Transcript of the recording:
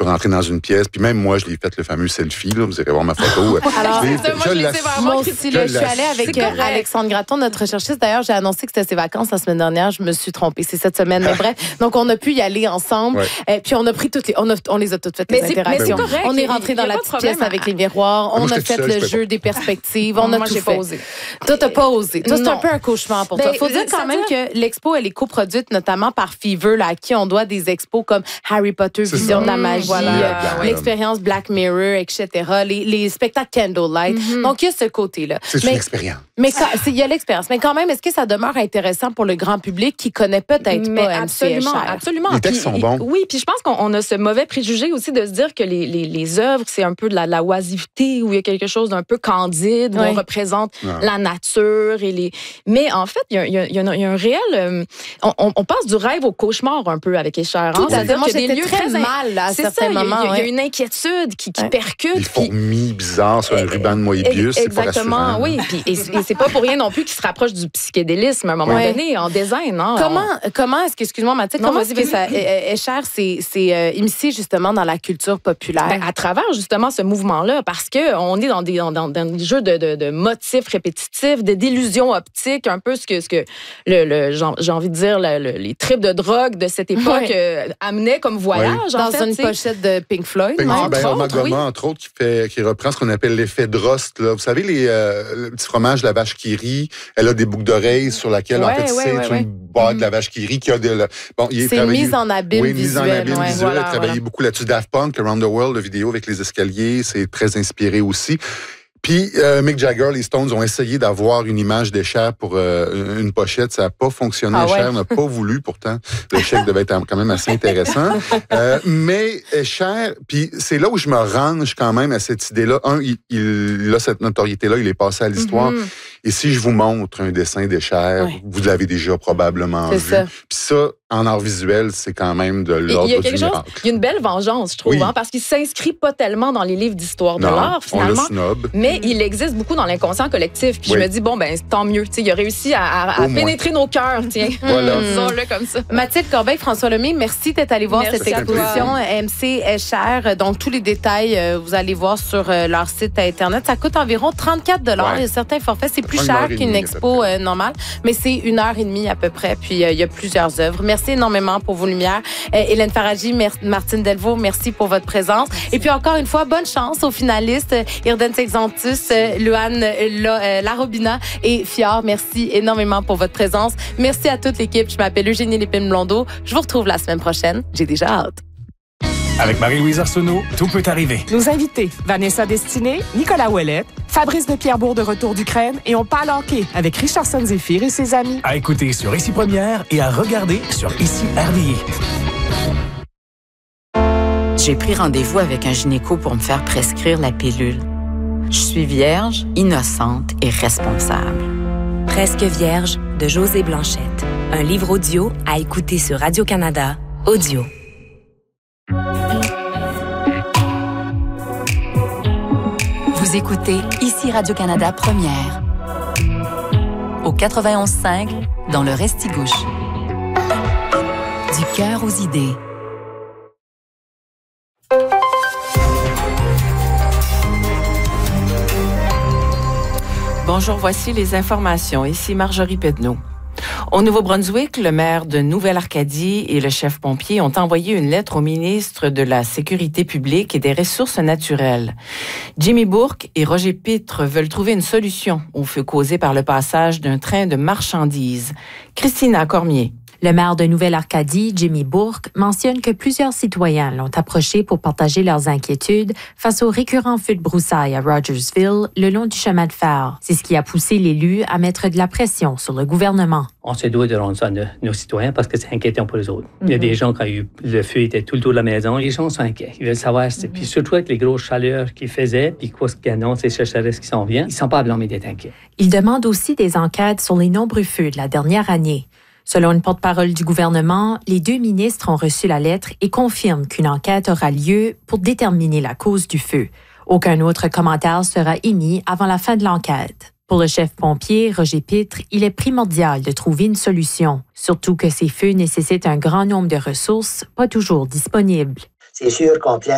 rentrer dans une pièce. Puis même moi, je l'ai fait le fameux selfie. Là, vous irez voir ma photo. Alors, moi aussi, je suis allée avec Alexandre Gratton, notre recherchiste. D'ailleurs, j'ai annoncé que c'était ses vacances la semaine dernière. Je me suis trompée. C'est cette semaine. Mais bref, donc on a pu y aller ensemble. Puis on a pris on les a toutes faites, les interactions. Correct, on est rentré dans la petite pièce avec les miroirs. On a fait le jeu des perspectives. On a tout fait. Toi, t'as pas osé. Toi, c'est un peu un cauchemar pour toi. Il faut dire quand même que l'expo, elle est coproduite notamment par Fever, là, à qui on doit des expos comme Harry Potter, Vision de la magie, l'expérience Black Mirror, etc., les spectacles Candlelight. Donc, il y a ce côté-là. C'est une expérience. Mais il y a l'expérience. Mais quand même, est-ce que ça demeure intéressant pour le grand public qui connaît peut-être pas Absolument. Les textes sont bons. Oui, puis je pense qu'on a ce mauvais préjugé aussi de se dire que les œuvres, c'est un peu de la oisiveté, où il y a quelque chose d'un peu candide, où on représente la nature. Mais en fait, il y a un réel... On passe du rêve au cauchemar un peu avec Escher. Tout à fait. Moi, j'étais très mal à certains moments. Il y a une inquiétude qui percute. Des fourmis bizarres sur un ruban de Moebius, c'est pas rassurant. Exactement, oui. Et c'est pas pour rien non plus qu'il se rapproche du psychédélisme à un moment donné, en design. Hein, comment est-ce que, excuse-moi Mathilde, comment est-ce que ça, Escher s'est immiscé justement dans la culture populaire? À travers justement ce mouvement-là, parce qu'on est dans des jeux de motifs répétitifs, d'illusions optiques, un peu ce que j'ai envie de dire, les tripes de drogue de cette époque amenaient comme voyage. Dans une pochette de Pink Floyd. Entre autres, qui reprend ce qu'on appelle l'effet Drost. Là. Vous savez, le petit fromage de la vache qui rit, elle a des boucles d'oreilles sur laquelle, en fait, c'est une boîte de la vache qui rit qui a c'est une mise en abîme visuelle. Oui, mise en abîme visuelle. Elle a travaillé beaucoup là-dessus. Daft Punk, Around the World, la vidéo avec les escaliers, c'est très inspiré aussi. Puis Mick Jagger, les Stones ont essayé d'avoir une image d'Escher pour une pochette. Ça n'a pas fonctionné. Escher n'a pas voulu. Pourtant, le chèque devait être quand même assez intéressant. Mais Escher, puis c'est là où je me range quand même à cette idée-là. Il a cette notoriété-là. Il est passé à l'histoire. Et si je vous montre un dessin d'Escher, vous l'avez déjà probablement vu. Puis ça, en art visuel, c'est quand même de l'ordre du miracle. Il y a une belle vengeance, je trouve, parce qu'il s'inscrit pas tellement dans les livres d'histoire de l'art, finalement. On le snob. Mais il existe beaucoup dans l'inconscient collectif. Puis je me dis, tant mieux. Il a réussi à pénétrer nos cœurs. Voilà. Disons-le comme ça. Mathilde Corbeil, François Lemay, merci d'être allé voir cette exposition MC Escher. Donc, tous les détails, vous allez voir sur leur site Internet. Ça coûte environ 34 $. Il y a certains forfaits. C'est plus cher qu'une expo normale, mais c'est 1h30 à peu près. Puis, il y a plusieurs œuvres. Merci énormément pour vos lumières. Hélène Faraji, Martine Delvaux, merci pour votre présence. Et puis, encore une fois, bonne chance aux finalistes Irden Sexantus, Louane Larobina et Fior. Merci énormément pour votre présence. Merci à toute l'équipe. Je m'appelle Eugénie Lépine-Blondeau. Je vous retrouve la semaine prochaine. J'ai déjà hâte. Avec Marie-Louise Arsenault, tout peut arriver. Nos invités, Vanessa Destinée, Nicolas Ouellette, Fabrice de Pierrebourg de retour d'Ukraine et on parle hockey avec Richardson Zéphyr et ses amis. À écouter sur Ici Première et à regarder sur Ici RDI. J'ai pris rendez-vous avec un gynéco pour me faire prescrire la pilule. Je suis vierge, innocente et responsable. Presque vierge de Josée Blanchette. Un livre audio à écouter sur Radio-Canada Audio. Vous écoutez Ici Radio-Canada Première. Au 91.5, dans le Restigouche. Du cœur aux idées. Bonjour, voici les informations. Ici Marjorie Pedneau. Au Nouveau-Brunswick, le maire de Nouvelle-Arcadie et le chef pompier ont envoyé une lettre au ministre de la Sécurité publique et des Ressources naturelles. Jimmy Bourque et Roger Pitre veulent trouver une solution au feu causé par le passage d'un train de marchandises. Christina Cormier. Le maire de Nouvelle-Arcadie, Jimmy Bourque, mentionne que plusieurs citoyens l'ont approché pour partager leurs inquiétudes face aux récurrents feux de broussailles à Rogersville le long du chemin de fer. C'est ce qui a poussé l'élu à mettre de la pression sur le gouvernement. On se doit de rendre ça à nos citoyens parce que c'est inquiétant pour les autres. Il y a des gens, quand le feu était tout le tour de la maison, les gens sont inquiets. Ils veulent savoir, puis surtout avec les grosses chaleurs qu'ils faisaient, puis quoi ce qu'ils annoncent, les sécheresses qui s'en viennent, ils ne sont pas blâmés d'être inquiets. Il demande aussi des enquêtes sur les nombreux feux de la dernière année. Selon une porte-parole du gouvernement, les deux ministres ont reçu la lettre et confirment qu'une enquête aura lieu pour déterminer la cause du feu. Aucun autre commentaire sera émis avant la fin de l'enquête. Pour le chef pompier, Roger Pitre, il est primordial de trouver une solution, surtout que ces feux nécessitent un grand nombre de ressources pas toujours disponibles. C'est sûr qu'on